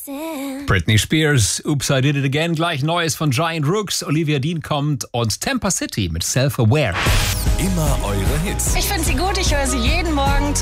Britney Spears, Oops, I Did It Again, gleich Neues von Giant Rooks, Olivia Dean kommt und Tampa City mit Self-Aware. Immer eure Hits. Ich finde sie gut, ich höre sie jeden Morgen